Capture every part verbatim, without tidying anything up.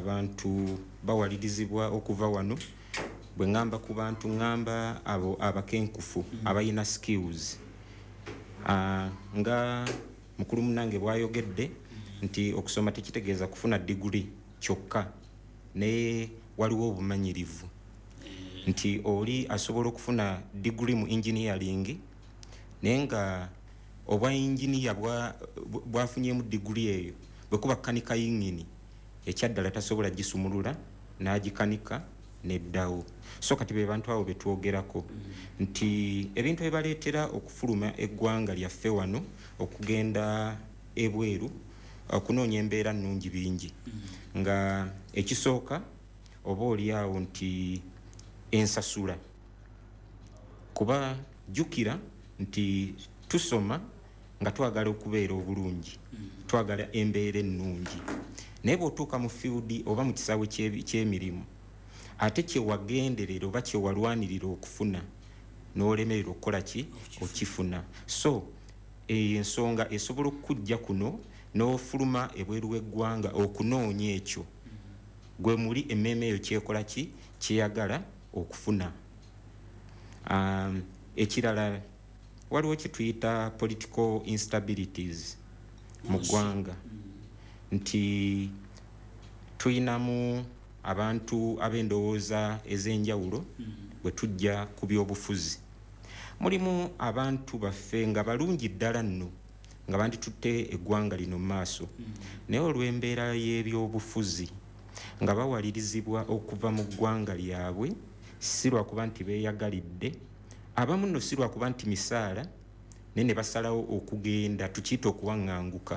abantu bawalirizibwa okuva wano bwe ngamba ku bantu ngamba abo abakenkufu mm. abayina skills uh, nga mukulu munange bwayogedde mm. nti okusoma tekitegeeza kufuna degree kyokka ne waliwo obumanyirivu mm. nti oli asobola okufuna degree mu engineering nenga obwa engineer bwa bwafunyemu degree eyo bwekuba kanika yingini ekyaddala tasobola gisumulula n'agikanika neddawo so kati be bantu abo betwogerako mm. nti ebintu ebaleetera okufuluma eggwanga lyaffe wano okugenda ebweru okunoonya embeera nnungi bingi mm. nga ekisooka oba oli awo nti ensasula kuba jjukira nti tusoma nga twagala okubeera obulungi mm. twagala embeera ennungi naye bw'otuuka mu field oba mu kisaawe ky'emirimu ate kye wagenderera oba kye walwanirira okufuna n'olemerera okukola ki okifuna so eyo ensonga esobola okujja kuno n'ofuluma ebweru w'eggwanga okunoonya ekyo gwe muli emmeeme eyo kyekola ki kyeyagala okufuna um, ekirala waliwo kye tuyita political instabilities mu ggwanga nti tuyinamu abantu ab'endowooza ez'enjawulo bwe tujja ku byobufuzi mulimu abantu baffe nga balungi ddala nno nga banditutte eggwanga lino mu maaso naye olw'embeera y'ebyobufuzi nga bawalirizibwa okuva mu ggwanga lyabwe si lwakuba nti beeyagalidde abamu nno si lwakuba nti misaala naye ne basalawo okugenda tukiyita okuwaŋŋanguka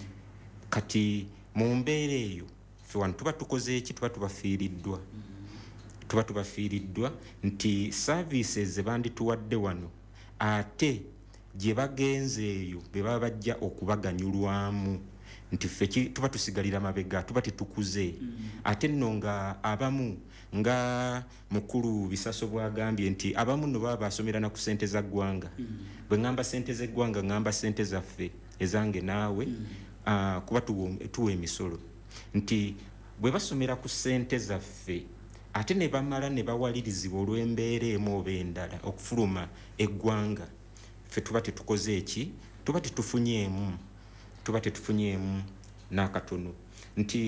kati mu mbeera eyo ffe wano tuba tukoze eki tuba tubafiiriddwa tuba tubafiiriddwa nti services bandituwadde wano ate gye bagenze eyo be baba bajja okubaganyulwamu nti ffe tuba tusigalira mabega tuba tetukuze ate nno nga abamu nga mukulu Bisaso bwagambye nti abamu nno baba basomera na ku ssente za ggwanga bwe ngamba ssente z'eggwanga ngamba ssente zaffe ezange naawe uh, kuba tuwa emisolo nti bwe basomera ku ssente zaffe ate ne bamala ne bawalirizibwa olw'embeera emu oba endala okufuluma eggwanga ffe tuba tetukoze eki tuba tetufunyeemu tuba tetufunyeemu n'akatono nti